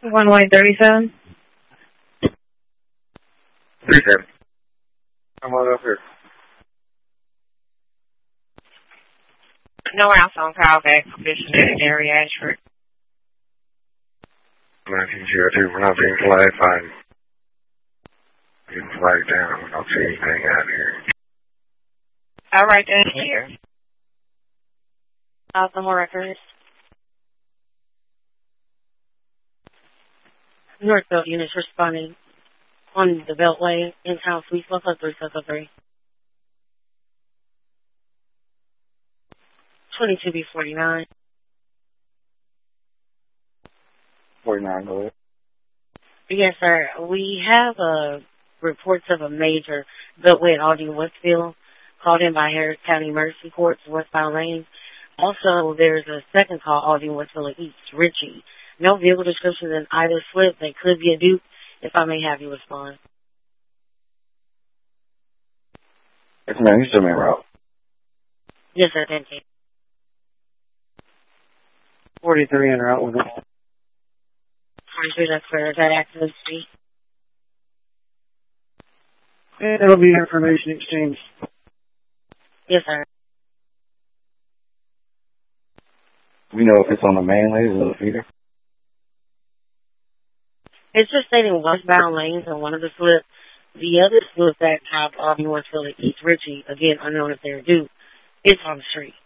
One way 37. 37. Come on up here. No routes on Calvax, Fishing Area, Ashford. 1902, we're not being flagged, fine. Being flagged down, we don't see anything out here. All right, then here. Baltimore records. Northfield units responding on the Beltway, in-town suite, Circle 3, Circle 3. 22B49. 49, go ahead. Yes, sir. We have reports of a major Beltway at Aldine Westfield, called in by Harris County Emergency Courts, westbound lanes. Also, there's a second call, Aldine Westfield at East Ritchie. No vehicle descriptions in either slip. They could be a dupe, if I may have you respond. Yes, ma'am, you still me route. Yes, sir. Thank you. 43 en route with it. 43, that's for that accident street. And it'll be information exchange. Yes, sir. We know if it's on the main lane or the feeder. It's just stating westbound lanes on one of the slips. The other slip that top Aldine Westfield at East Ritchie, again, unknown if they're due, it's on the street.